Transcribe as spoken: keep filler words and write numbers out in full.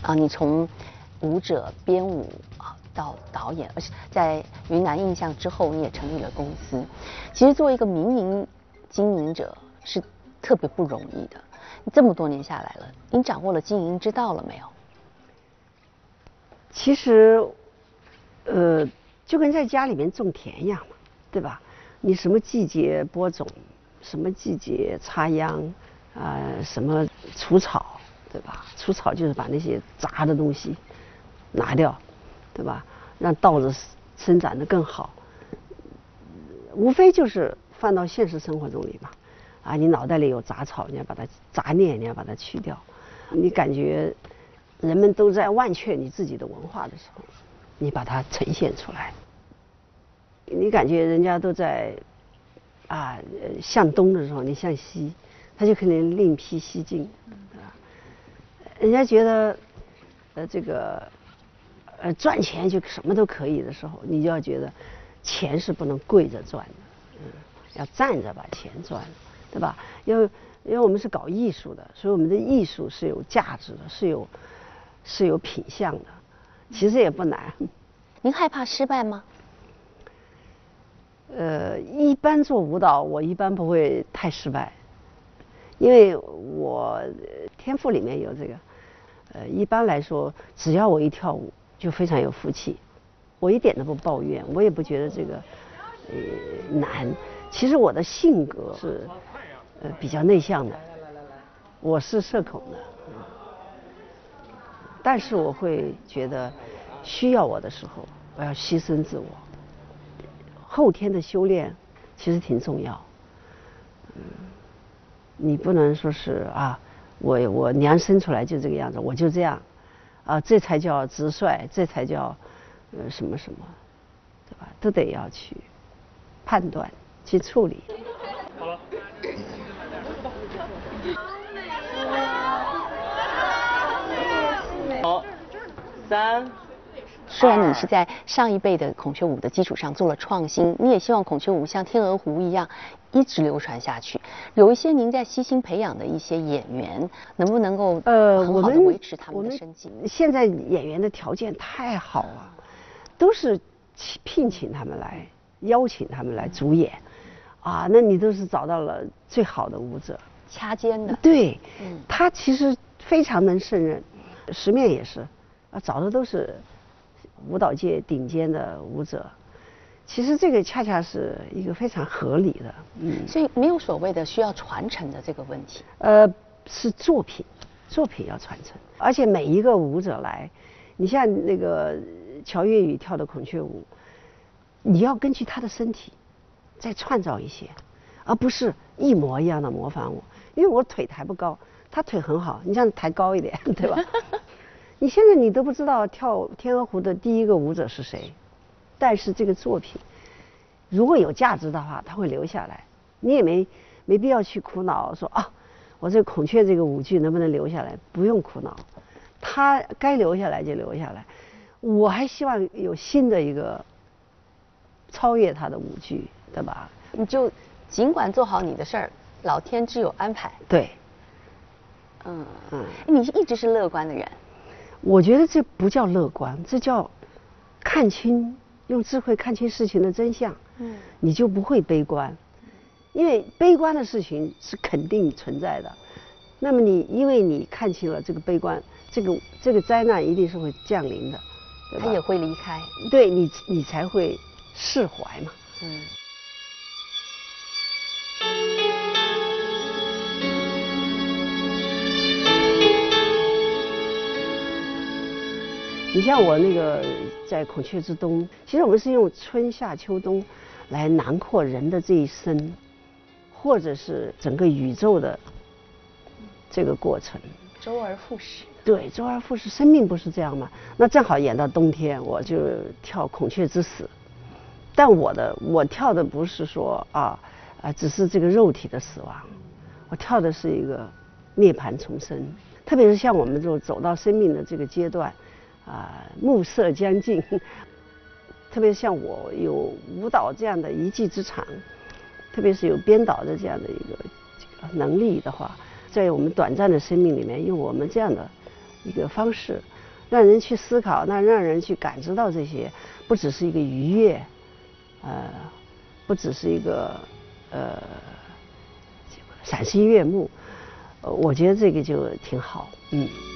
啊，你从舞者、编舞啊到导演，而且在云南印象之后，你也成立了公司。其实作为一个民营经营者是特别不容易的。这么多年下来了，您掌握了经营之道了没有？ 其实，呃，就跟在家里面种田一样嘛，对吧？你什么季节播种，什么季节插秧，啊、呃，什么除草，对吧？除草就是把那些杂的东西拿掉，对吧？让稻子生长得更好。无非就是放到现实生活中里嘛，啊，你脑袋里有杂草，你要把它杂念，你要把它去掉。你感觉人们都在忘却你自己的文化的时候，你把它呈现出来。你感觉人家都在啊向东的时候，你向西，他就可能另辟蹊径，对吧？人家觉得呃这个呃赚钱就什么都可以的时候，你就要觉得钱是不能跪着赚的，嗯，要站着把钱赚，对吧？因为因为我们是搞艺术的，所以我们的艺术是有价值的，是有是有品相的，其实也不难。 您害怕失败吗？ 呃，一般做舞蹈，我一般不会太失败，因为我天赋里面有这个。呃，一般来说，只要我一跳舞，就非常有福气。我一点都不抱怨，我也不觉得这个呃难。其实我的性格是呃比较内向的，我是社恐的，但是我会觉得需要我的时候，我要牺牲自我。后天的修炼其实挺重要，嗯，你不能说是啊，我我娘生出来就这个样子，我就这样，啊，这才叫直率，这才叫呃什么什么，对吧？都得要去判断，去处理。好了。 好，三。虽然你是在上一辈的孔雀舞的基础上做了创新，你也希望孔雀舞像天鹅湖一样一直流传下去。有一些您在悉心培养的一些演员，能不能够呃很好的维持他们的生计？ 现在演员的条件太好了，都是聘请他们来，邀请他们来主演，啊，那你都是找到了最好的舞者， 掐尖的。 对， 嗯， 他其实非常能胜任，十面也是，啊，找的都是舞蹈界顶尖的舞者，其实这个恰恰是一个非常合理的， 嗯，所以没有所谓的需要传承的这个问题。 呃，是作品，作品要传承，而且每一个舞者来，你像那个乔岳宇跳的孔雀舞，你要根据他的身体再创造一些，而不是一模一样的模仿我，因为我腿抬不高，他腿很好，你这样抬高一点，对吧？你现在你都不知道跳天鹅湖的第一个舞者是谁，但是这个作品如果有价值的话，它会留下来。你也没没必要去苦恼说啊，我这孔雀这个舞剧能不能留下来？不用苦恼，它该留下来就留下来。我还希望有新的一个超越它的舞剧，对吧？ 你就尽管做好你的事儿，老天自有安排。 对， 嗯嗯，你一直是乐观的人。 我觉得这不叫乐观，这叫看清，用智慧看清事情的真相。嗯，你就不会悲观，因为悲观的事情是肯定存在的。那么你因为你看清了这个悲观，这个这个灾难一定是会降临的，对吧？ 它也会离开。 对你，你才会释怀嘛。嗯。你像我那个在孔雀之东，其实我们是用春夏秋冬来囊括人的这一生，或者是整个宇宙的这个过程。 周而复始。 对，周而复始，生命不是这样吗？那正好演到冬天，我就跳孔雀之死。但我的我跳的不是说啊啊，只是这个肉体的死亡，我跳的是一个涅槃重生。特别是像我们这种走到生命的这个阶段。啊，暮色将近，特别像我有舞蹈这样的一技之长，特别是有编导的这样的一个这个能力的话，在我们短暂的生命里面，用我们这样的一个方式，让人去思考，那让人去感知到这些，不只是一个愉悦，呃，不只是一个呃赏心悦目，呃，我觉得这个就挺好，嗯。